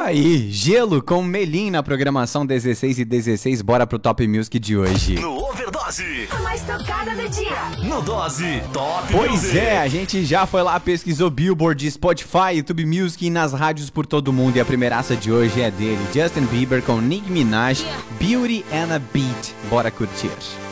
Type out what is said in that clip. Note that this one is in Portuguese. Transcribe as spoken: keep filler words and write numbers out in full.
aí, Gelo com Melim na programação dezesseis e dezesseis. Bora pro Top Music de hoje. No Overdose, A mais tocada do dia. no Dose Top Pois Music. é, a gente já foi lá, pesquisou Billboard, Spotify, YouTube Music e nas rádios por todo mundo. E a primeiraça de hoje é dele, Justin Bieber com Nicki Minaj, Beauty and a Beat. Bora curtir.